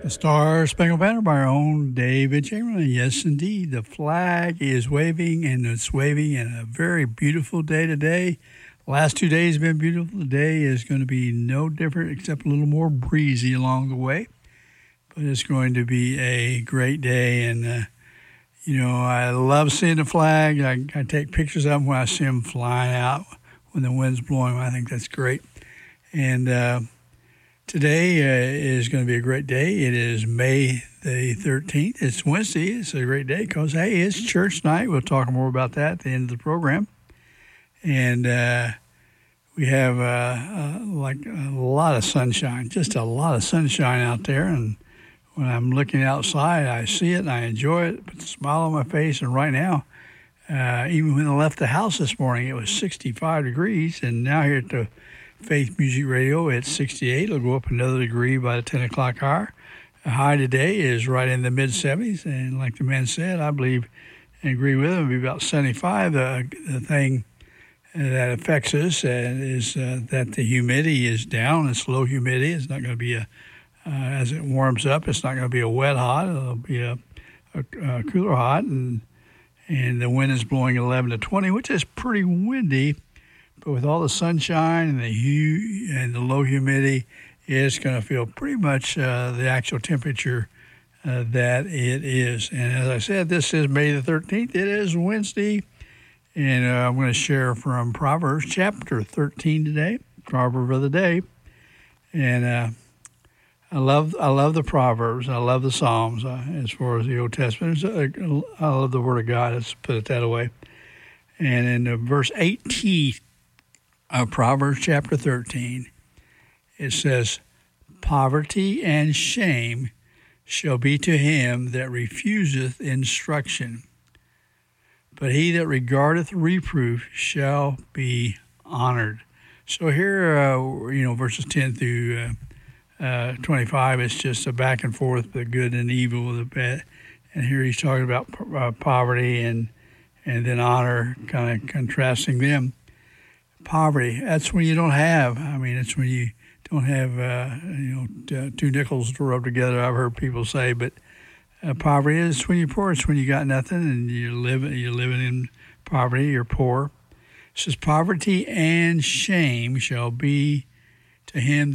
The Star Spangled Banner by our own David Chamberlain. Yes, indeed. The flag is waving, and it's waving in a very beautiful day today. Last 2 days have been beautiful. Today is going to be no different except a little more breezy along the way. But it's going to be a great day. And, I love seeing the flag. I take pictures of them when I see them flying out when the wind's blowing. I think that's great. And today is going to be a great day. It is May the 13th. It's Wednesday. It's a great day because, hey, it's church night. We'll talk more about that at the end of the program. And we have a lot of sunshine, just a lot of sunshine out there. And when I'm looking outside, I see it and I enjoy it. Put a smile on my face. And right now, even when I left the house this morning, it was 65 degrees. And now here at the Faith Music Radio, it's 68. It'll go up another degree by the 10 o'clock hour. The high today is right in the mid-70s. And like the men said, I believe and agree with them, it'll be about 75. The thing that affects us is that the humidity is down. It's low humidity. It's not going to be as it warms up, it's not going to be a wet hot. It'll be a cooler hot. And the wind is blowing 11 to 20, which is pretty windy. But with all the sunshine and the low humidity, it's going to feel pretty much the actual temperature that it is. And as I said, this is May the 13th. It is Wednesday. And I'm going to share from Proverbs chapter 13 today, Proverb of the day. And I love the Proverbs. I love the Psalms as far as the Old Testament. I love the Word of God. Let's put it that way. And in verse 18 of Proverbs chapter 13, it says, "Poverty and shame shall be to him that refuseth instruction, but he that regardeth reproof shall be honored." So here, verses 10 through 25, it's just a back and forth, the good and evil, the bad. And here he's talking about poverty and then honor, kind of contrasting them. Poverty, that's when you don't have. I mean, it's when you don't have, two nickels to rub together, I've heard people say. But poverty is when you're poor. It's when you got nothing and you're living in poverty, you're poor. It says, "Poverty and shame shall be to him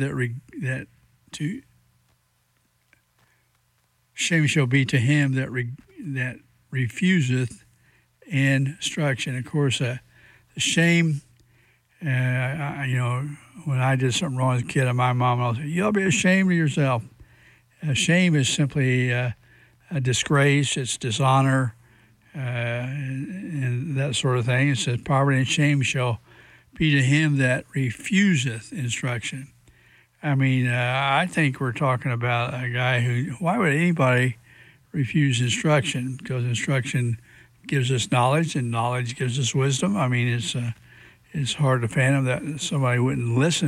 shame shall be to him that refuseth instruction." Of course, the shame. When I did something wrong as a kid, my mom would say, "You ought to be ashamed of yourself." Shame is simply a disgrace. It's dishonor and that sort of thing. It says, "Poverty and shame shall be to him that refuseth instruction." I mean, I think we're talking about a guy why would anybody refuse instruction? Because instruction gives us knowledge, and knowledge gives us wisdom. I mean, it's hard to fathom that somebody wouldn't listen